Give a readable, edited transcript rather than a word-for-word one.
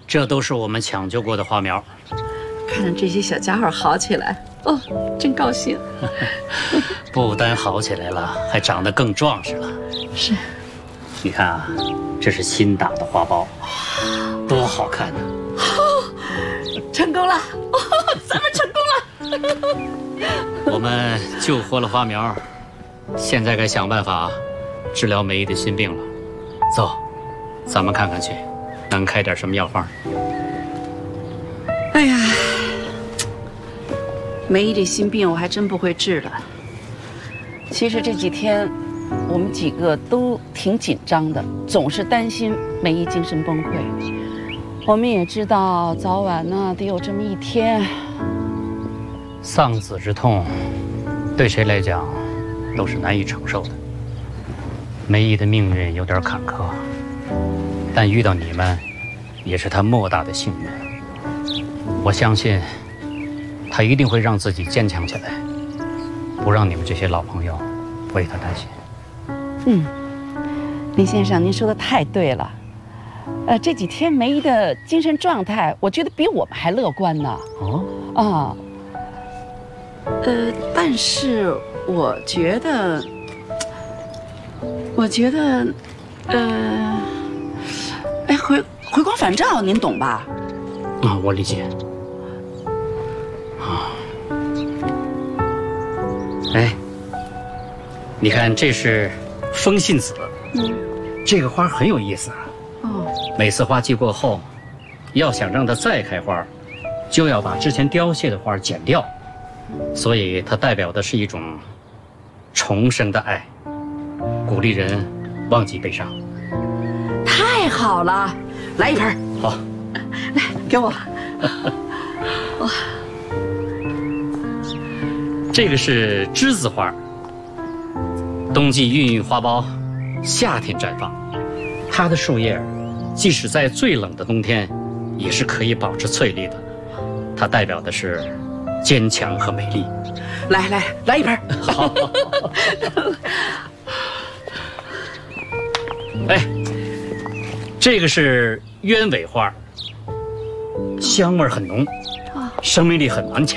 这都是我们抢救过的花苗。 看着这些小家伙好起来，哦，真高兴。 不单好起来了，还长得更壮实了。 是， 你看啊，这是新打的花苞，多好看呢！ 成功了，哦，咱们成功了。 我们救活了花苗，现在该想办法治疗梅姨的心病了。走，咱们看看去，能开点什么药方？ 哎呀，梅姨这心病我还真不会治了。其实这几天我们几个都挺紧张的，总是担心梅姨精神崩溃。我们也知道早晚呢得有这么一天。 丧子之痛，对谁来讲都是难以承受的。梅姨的命运有点坎坷，但遇到你们，也是她莫大的幸运。我相信，她一定会让自己坚强起来，不让你们这些老朋友为她担心。 林先生，您说的太对了。这几天梅姨的精神状态，我觉得比我们还乐观呢。哦，但是我觉得，回光返照，您懂吧？ 啊，我理解。哎，你看，这是风信子，这个花很有意思啊。每次花季过后，要想让它再开花，就要把之前凋谢的花剪掉，所以它代表的是一种重生的爱，鼓励人忘记悲伤。 太好了，来一盆。 好， 来给我。哇， 这个是栀子花，冬季孕育花苞，夏天绽放。它的树叶即使在最冷的冬天，也是可以保持翠绿的。它代表的是坚强和美丽。 来一盆。 好。哎，这个是鸢尾花，香味很浓，生命力很顽强。